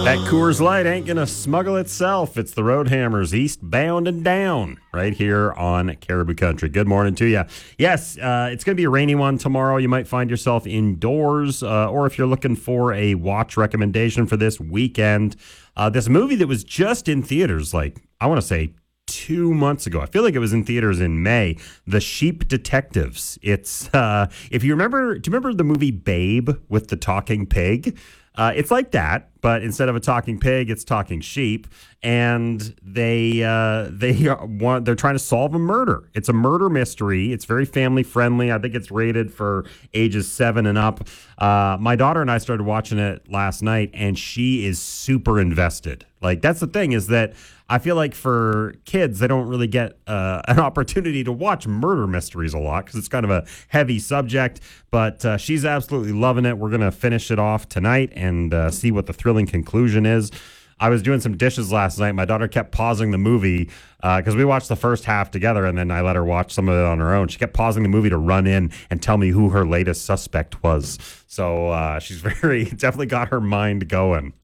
That Coors Light ain't going to smuggle itself. It's the Roadhammers eastbound and down right here on Caribou Country. Good morning to you. Yes, it's going to be a rainy one tomorrow. You might find yourself indoors, or if you're looking for a watch recommendation for this weekend, this movie that was just in theaters, like, I want to say 2 months ago. I feel like it was in theaters in May. The Sheep Detectives. It's, if you remember, do you remember the movie Babe with the talking pig? It's like that, but instead of a talking pig, it's talking sheep, and they're trying to solve a murder. It's a murder mystery. It's very family friendly. I think it's rated for ages 7 and up. My daughter and I started watching it last night, and she is super invested. Like, that's the thing, is that I feel like for kids, they don't really get an opportunity to watch murder mysteries a lot because it's kind of a heavy subject, but she's absolutely loving it. We're going to finish it off tonight and see what the thrilling conclusion is. I was doing some dishes last night. My daughter kept pausing the movie because we watched the first half together, and then I let her watch some of it on her own. She kept pausing the movie to run in and tell me who her latest suspect was. So she's definitely got her mind going.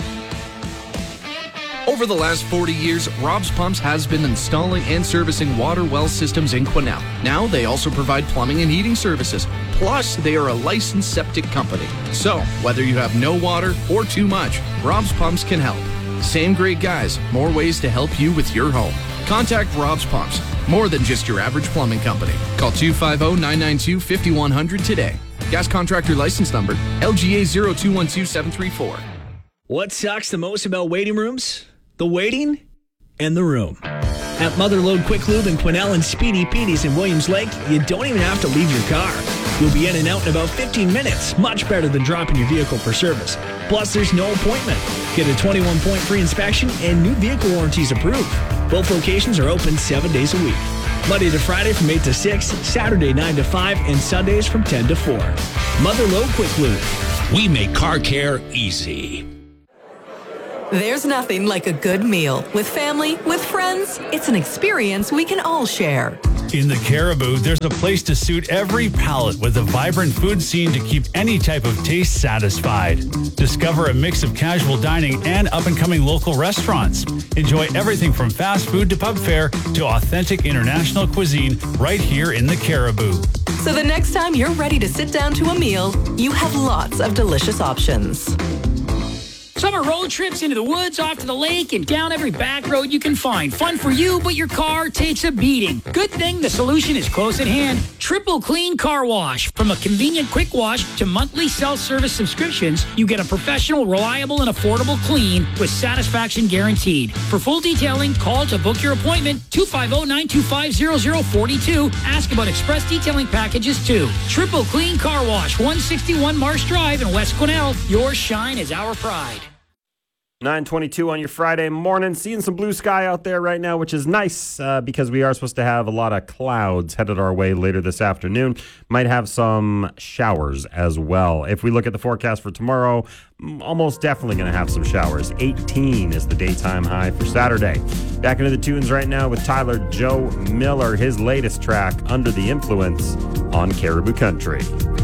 Over the last 40 years, Rob's Pumps has been installing and servicing water well systems in Quesnel. Now they also provide plumbing and heating services. Plus, they are a licensed septic company. So, whether you have no water or too much, Rob's Pumps can help. Same great guys, more ways to help you with your home. Contact Rob's Pumps, more than just your average plumbing company. Call 250-992-5100 today. Gas contractor license number, LGA 0212734. What sucks the most about waiting rooms? The waiting and the room. At Motherlode Quick Lube in Quesnel and Speedy Petey's in Williams Lake, you don't even have to leave your car. You'll be in and out in about 15 minutes, much better than dropping your vehicle for service. Plus, there's no appointment. Get a 21-point free inspection and new vehicle warranties approved. Both locations are open 7 days a week. Monday to Friday from 8 to 6, Saturday 9 to 5, and Sundays from 10 to 4. Motherlode Quick Lube. We make car care easy. There's nothing like a good meal. With family, with friends, it's an experience we can all share. In the Caribou, there's a place to suit every palate with a vibrant food scene to keep any type of taste satisfied. Discover a mix of casual dining and up-and-coming local restaurants. Enjoy everything from fast food to pub fare to authentic international cuisine right here in the Caribou. So the next time you're ready to sit down to a meal, you have lots of delicious options. Summer road trips into the woods, off to the lake, and down every back road you can find. Fun for you, but your car takes a beating. Good thing the solution is close at hand. Triple Clean Car Wash. From a convenient quick wash to monthly self-service subscriptions, you get a professional, reliable, and affordable clean with satisfaction guaranteed. For full detailing, call to book your appointment, 250-925-0042. Ask about express detailing packages, too. Triple Clean Car Wash, 161 Marsh Drive in West Quesnel. Your shine is our pride. 9:22 on your Friday morning. Seeing some blue sky out there right now, which is nice because we are supposed to have a lot of clouds headed our way later this afternoon. Might have some showers as well. If we look at the forecast for tomorrow, almost definitely going to have some showers. 18 is the daytime high for Saturday. Back into the tunes right now with Tyler Joe Miller, his latest track, Under the Influence, on Caribou Country.